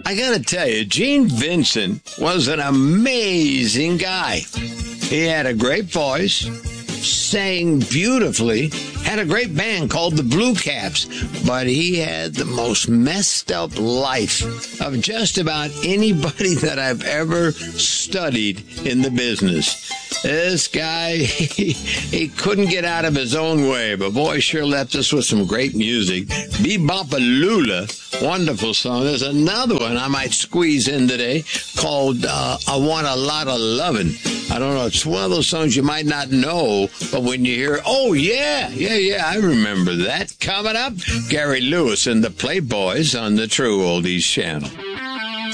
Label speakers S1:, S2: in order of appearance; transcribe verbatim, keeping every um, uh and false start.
S1: I gotta tell you, Gene Vincent was an amazing guy. He had a great voice, sang beautifully, had a great band called the Blue Caps, but he had the most messed up life of just about anybody that I've ever studied in the business. This guy, he, he couldn't get out of his own way, but boy, sure left us with some great music. Be-Bop-A-Lula, wonderful song. There's another one I might squeeze in today called uh, I Want a Lot of Lovin'. I don't know, it's one of those songs you might not know, but when you hear, oh, yeah, yeah, yeah, I remember that. Coming up, Gary Lewis and the Playboys on the True Oldies channel.